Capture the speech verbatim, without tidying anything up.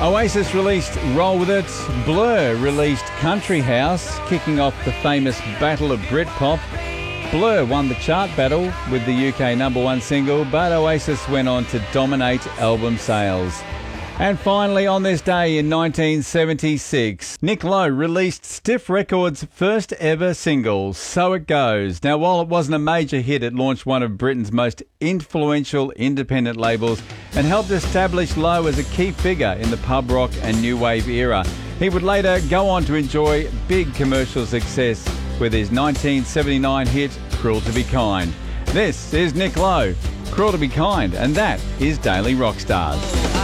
Oasis released Roll With It. Blur released Country House, kicking off the famous Battle of Britpop. Blur won the chart battle with the U K number one single, but Oasis went on to dominate album sales. And finally, on this day in nineteen seventy-six, Nick Lowe released Stiff Records' first ever single, So It Goes. Now, while it wasn't a major hit, it launched one of Britain's most influential independent labels and helped establish Lowe as a key figure in the pub rock and new wave era. He would later go on to enjoy big commercial success with his nineteen seventy-nine hit, Cruel to Be Kind. This is Nick Lowe, Cruel to Be Kind, and that is Daily Rock Stars.